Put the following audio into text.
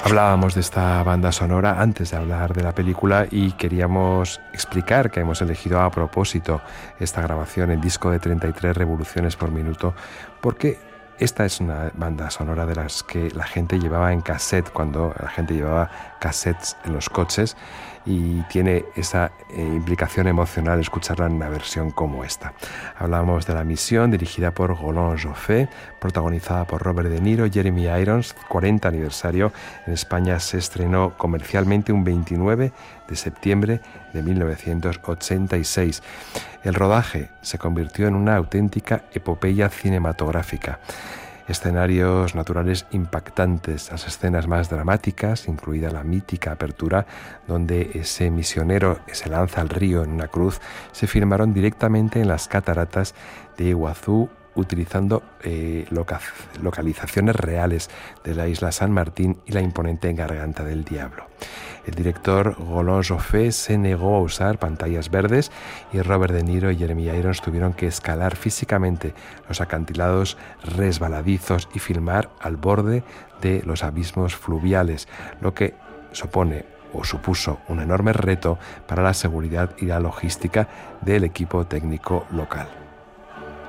Hablábamos de esta banda sonora antes de hablar de la película y queríamos explicar que hemos elegido a propósito esta grabación en disco de 33 revoluciones por minuto porque esta es una banda sonora de las que la gente llevaba en cassette, cuando la gente llevaba cassettes en los coches, y tiene esa implicación emocional escucharla en una versión como esta. Hablamos de La Misión, dirigida por Roland Joffé, protagonizada por Robert De Niro, Jeremy Irons, 40 aniversario. En España se estrenó comercialmente un 29 de septiembre de 1986. El rodaje se convirtió en una auténtica epopeya cinematográfica. Escenarios naturales impactantes, las escenas más dramáticas, incluida la mítica apertura donde ese misionero se lanza al río en una cruz, se filmaron directamente en las cataratas de Iguazú, utilizando localizaciones reales de la isla San Martín y la imponente Garganta del Diablo. El director Roland Joffé se negó a usar pantallas verdes y Robert De Niro y Jeremy Irons tuvieron que escalar físicamente los acantilados resbaladizos y filmar al borde de los abismos fluviales, lo que supuso un enorme reto para la seguridad y la logística del equipo técnico local.